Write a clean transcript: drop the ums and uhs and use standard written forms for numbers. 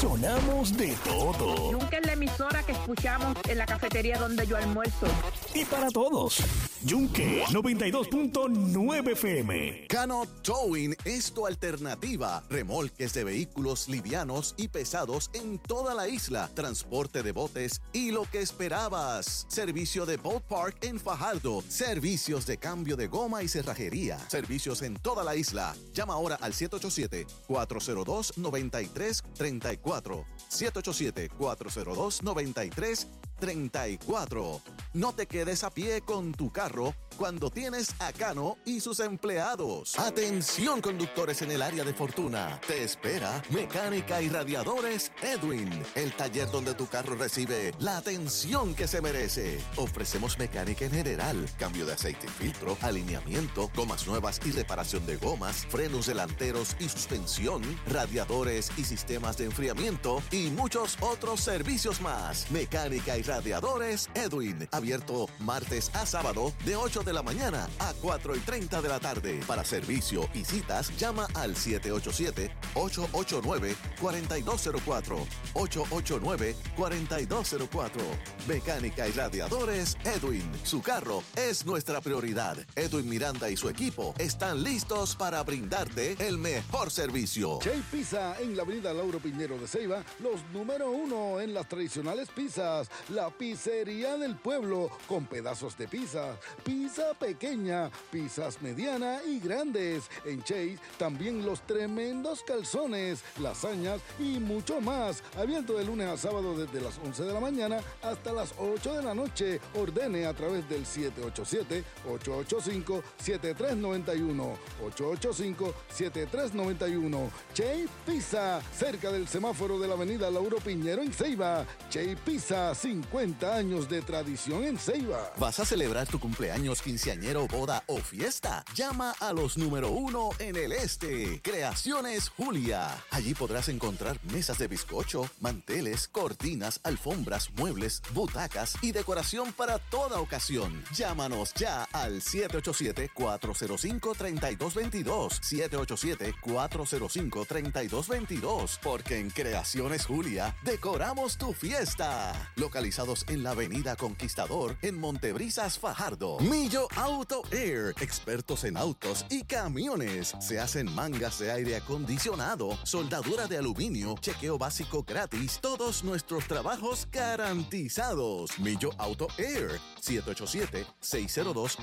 sonamos de todo. Nunca es la emisora que escuchamos en la cafetería donde yo almuerzo. Y para todos. Yunque 92.9 FM. Cano Towing es tu alternativa. Remolques de vehículos livianos y pesados en toda la isla. Transporte de botes y lo que esperabas. Servicio de Boat Park en Fajardo. Servicios de cambio de goma y cerrajería. Servicios en toda la isla. Llama ahora al 787-402-9334. 787-402-9334. No te quedes a pie con tu carro cuando tienes a Cano y sus empleados. Atención, conductores en el área de Fortuna. Te espera Mecánica y Radiadores Edwin, el taller donde tu carro recibe la atención que se merece. Ofrecemos mecánica en general, cambio de aceite y filtro, alineamiento, gomas nuevas y reparación de gomas, frenos delanteros y suspensión, radiadores y sistemas de enfriamiento y muchos otros servicios más. Mecánica y Radiadores Edwin, abierto martes a sábado de 8 de la mañana a 4:30 de la tarde. Para servicio y citas, llama al 787-889-4204. 889-4204. Mecánica y Radiadores Edwin. Su carro es nuestra prioridad. Edwin Miranda y su equipo están listos para brindarte el mejor servicio. Che Pizza en la avenida Lauro Piñero de Ceiba, los número 1 en las tradicionales pizzas. La pizzería del pueblo con pedazos de pizza. Pizza pequeña, pizzas mediana y grandes. En Chase también los tremendos calzones, lasañas y mucho más. Abierto de lunes a sábado desde las 11 de la mañana hasta las 8 de la noche. Ordene a través del 787-885-7391. 885-7391. Che Pizza, cerca del semáforo de la avenida Lauro Piñero en Ceiba. Che Pizza, 50 años de tradición en Ceiba. ¿Vas a celebrar tu cumpleaños, quinceañero, boda o fiesta? Llama a los número 1 en el este. Creaciones Julia. Allí podrás encontrar mesas de bizcocho, manteles, cortinas, alfombras, muebles, butacas y decoración para toda ocasión. Llámanos ya al 787-405-3222. 787-405-3222. Porque en Creaciones Julia decoramos tu fiesta. Localizados en la avenida Conquistador en Montebrisas, Fajardo. Millo Auto Air. Expertos en autos y camiones. Se hacen mangas de aire acondicionado, soldadura de aluminio, chequeo básico gratis. Todos nuestros trabajos garantizados. Millo Auto Air. 787-602